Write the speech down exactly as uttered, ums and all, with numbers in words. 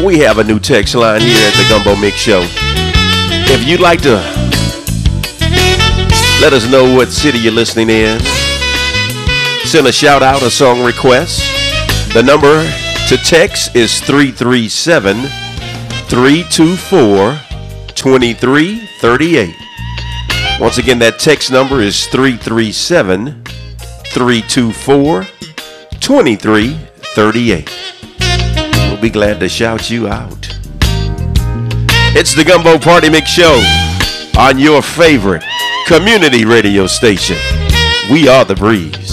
We have a new text line here at the Gumbo Mix Show. If you'd like to let us know what city you're listening in, send a shout out, a song request. The number to text is three three seven, three two four, two three three eight. Once again, that text number is three three seven, three two four, two three three eight. We'll be glad to shout you out. It's the Gumbo Party Mix Show on your favorite community radio station. We are The Breeze.